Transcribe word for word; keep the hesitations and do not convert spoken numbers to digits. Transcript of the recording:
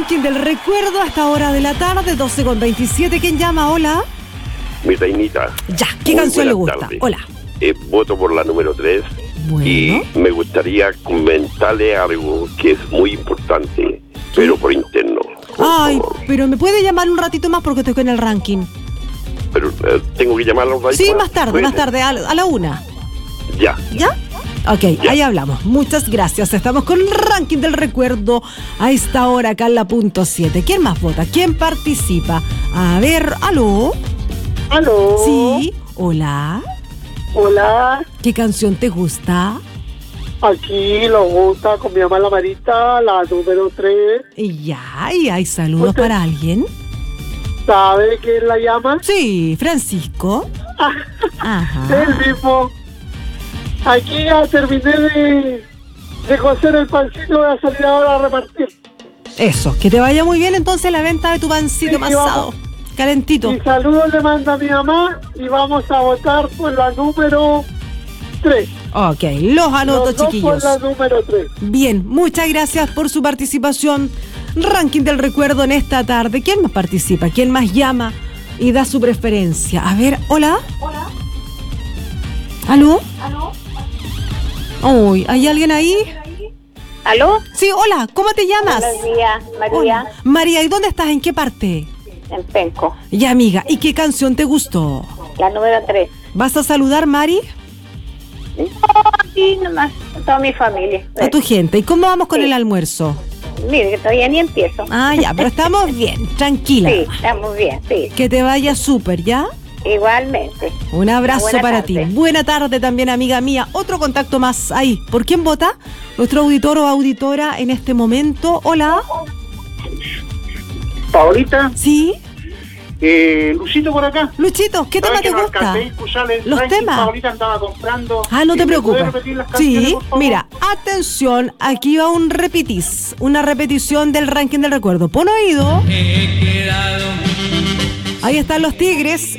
ranking del recuerdo a esta hora de la tarde, doce con veintisiete. ¿Quién llama? Hola. Mi reinita. Ya, ¿qué Muy canción le gusta? tarde. Hola. Eh, voto por la número tres. Bueno. Y me gustaría comentarle algo que es muy importante, pero por interno. Por Ay, favor. pero ¿me puede llamar un ratito más porque estoy en el ranking? Pero eh, tengo que llamarlo. Sí, más tarde, más tarde, a, a la una. Ya. ¿Ya? Ok, Ya. ahí hablamos. Muchas gracias. Estamos con el ranking del recuerdo a esta hora acá en la punto siete. ¿Quién más vota? ¿Quién participa? A ver, ¿aló? ¿Aló? Sí, hola. Hola, ¿Qué canción te gusta? aquí lo gusta con mi mamá la Marita, la número tres. Y ya, y hay saludos Usted- para alguien. ¿Sabe quién la llama? Sí, Francisco. Ajá. El mismo. Aquí ya terminé de, de cocer el pancito, voy a salir ahora a repartir. Eso, que te vaya muy bien entonces la venta de tu pancito Sí, masado. vamos. Calentito. Y saludos le manda a mi mamá y vamos a votar por la número tres. Ok, los anoto, Los dos chiquillos. por la número tres. Bien, muchas gracias por su participación. Ranking del recuerdo en esta tarde. ¿Quién más participa? ¿Quién más llama y da su preferencia? A ver, hola. Hola. ¿Aló? ¿Aló? Uy, ¿hay alguien ahí? ¿Aló? Sí, hola, ¿cómo te llamas? Buenos días, María, Hola. María, ¿y dónde estás? ¿En qué parte? en Penco, Ya, amiga, ¿y qué canción te gustó? la número tres. ¿Vas a saludar, Mari? No, aquí nomás, a toda mi familia. A tu gente. ¿Y cómo vamos con Sí. el almuerzo? Mire, que todavía ni empiezo. Ah, ya, pero estamos bien, tranquila. Sí, estamos bien, sí. Que te vaya súper, ¿ya? Igualmente. Un abrazo Buena para tarde. ti. Buena tarde también, amiga mía. Otro contacto más ahí. ¿Por quién vota? Nuestro auditor o auditora en este momento. Hola. Paolita, Sí. eh, Lucito por acá. Luchito, ¿qué tema te gusta? Los temas. Paolita andaba comprando. Ah, no te ¿Me preocupes. puede repetir las canciones, Sí, por favor? mira, atención, aquí va un repitis, una repetición del ranking del recuerdo. Pon oído. Ahí están los Tigres.